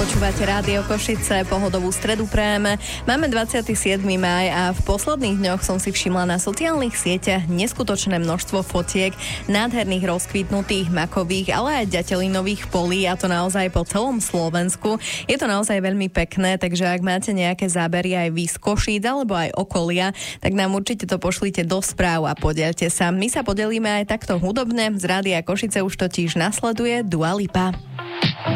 Počúvate Rádio Košice, pohodovú stredu prajeme. Máme 27. máj a v posledných dňoch som si všimla na sociálnych sieťach neskutočné množstvo fotiek nádherných rozkvitnutých makových, ale aj ďatelinových polí, a to naozaj po celom Slovensku. Je to naozaj veľmi pekné, takže ak máte nejaké zábery aj vy z Košíc alebo aj okolia, tak nám určite to pošlite do správ a podielte sa. My sa podelíme aj takto hudobne. Z Rádia Košice už totiž nasleduje Dua Lipa.